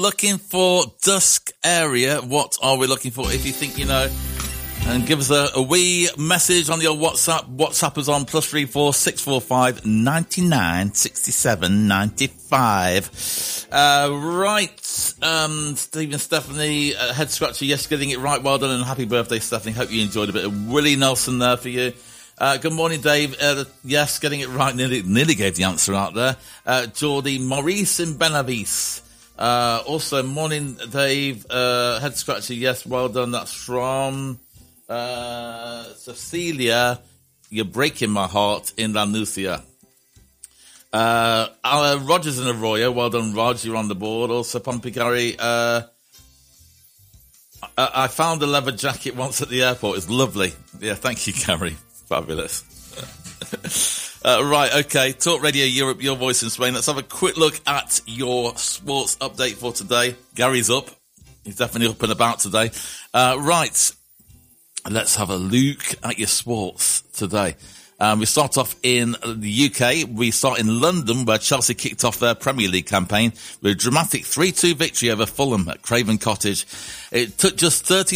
Looking for Dusk area. What are we looking for? If you think you know, and give us a wee message on the old WhatsApp. WhatsApp is on +34 645 99 67 95. Right. Stephen Stephanie, head scratcher. Yes, getting it right. Well done and happy birthday, Stephanie. Hope you enjoyed a bit of Willie Nelson there for you. Good morning, Dave. Yes, getting it right. Nearly gave the answer out there. Geordie Maurice in Benavis. Also, morning, Dave. Head scratcher. Yes, well done. That's from Cecilia. You're breaking my heart in Lanusia. Rogers and Arroyo. Well done, Rog. You're on the board. Also, Pompigari. I found a leather jacket once at the airport. It's lovely. Yeah, thank you, Gary. Fabulous. Right, okay. Talk Radio Europe, your voice in Spain. Let's have a quick look at your sports update for today. Gary's up. He's definitely up and about today. Right. Let's have a look at your sports today. We start off in the UK. We start in London, where Chelsea kicked off their Premier League campaign with a dramatic 3-2 victory over Fulham at Craven Cottage. It took just 30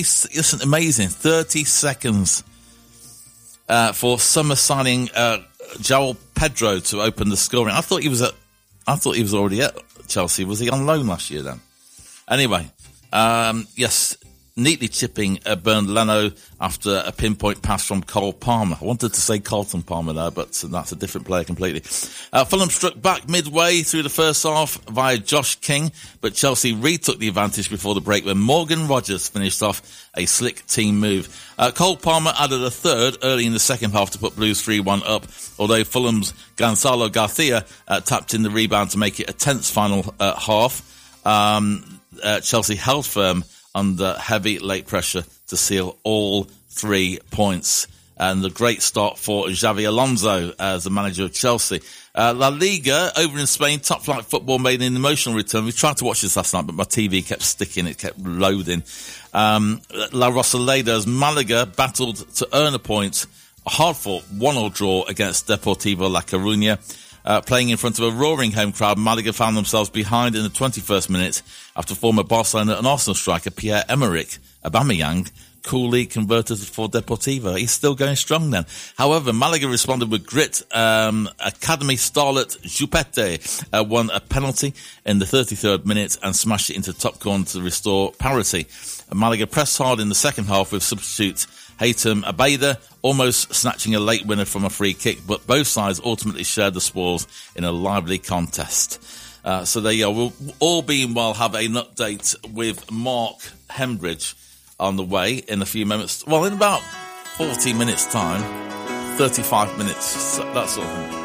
seconds for summer signing João Pedro to open the scoring. I thought he was already at Chelsea. Was he on loan last year then? Anyway, yes, neatly chipping Bernd Leno after a pinpoint pass from Cole Palmer. I wanted to say Carlton Palmer there, but that's a different player completely. Fulham struck back midway through the first half via Josh King, but Chelsea retook the advantage before the break when Morgan Rogers finished off a slick team move. Cole Palmer added a third early in the second half to put Blues 3-1 up, although Fulham's Gonzalo Garcia tapped in the rebound to make it a tense final half. Chelsea held firm under heavy late pressure to seal all 3 points. And a great start for Xavi Alonso as the manager of Chelsea. La Liga over in Spain, top flight football made an emotional return. We tried to watch this last night, but my TV kept sticking, it kept loading. La Rosaleda's Malaga battled to earn a point, a hard-fought 1-1 draw against Deportivo La Coruña. Playing in front of a roaring home crowd, Malaga found themselves behind in the 21st minute after former Barcelona and Arsenal striker Pierre-Emerick Aubameyang coolly converted for Deportivo. He's still going strong then. However, Malaga responded with grit. Academy starlet Jupete won a penalty in the 33rd minute and smashed it into top corner to restore parity. Malaga pressed hard in the second half with substitute Hatem Abada almost snatching a late winner from a free kick, but both sides ultimately shared the spoils in a lively contest. So there you go. We'll all being well have an update with Mark Hembridge on the way in a few minutes. Well, in about 40 minutes time, 35 minutes, that sort of thing.